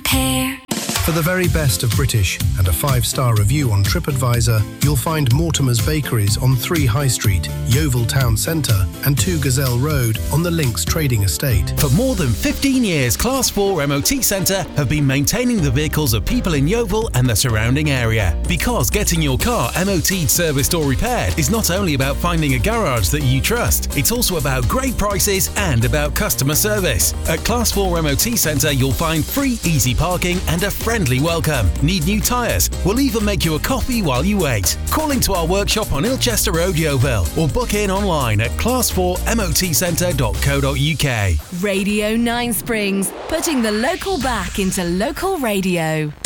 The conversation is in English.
compare. For the very best of British and a 5-star review on TripAdvisor, you'll find Mortimer's Bakeries on 3 High Street, Yeovil Town Centre and 2 Gazelle Road on the Links Trading Estate. For more than 15 years, Class 4 MOT Centre have been maintaining the vehicles of people in Yeovil and the surrounding area. Because getting your car MOT'd, serviced or repaired is not only about finding a garage that you trust, it's also about great prices and about customer service. At Class 4 MOT Centre, you'll find free easy parking and a friendly welcome. Need new tyres? We'll even make you a coffee while you wait. Call into our workshop on Ilchester Road, Yeovil, or book in online at class4motcentre.co.uk. Radio 9 Springs, putting the local back into local radio.